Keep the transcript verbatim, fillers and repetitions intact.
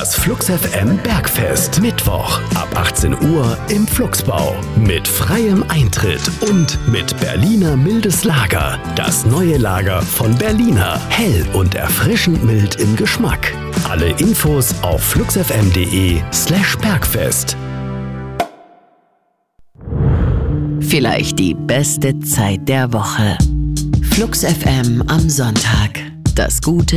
Das Flux F M Bergfest. Mittwoch ab achtzehn Uhr im Fluxbau. Mit freiem Eintritt und mit Berliner mildes Lager. Das neue Lager von Berliner. Hell und erfrischend mild im Geschmack. Alle Infos auf fluxfm.de slash Bergfest. Vielleicht die beste Zeit der Woche. Flux F M am Sonntag. Das Gute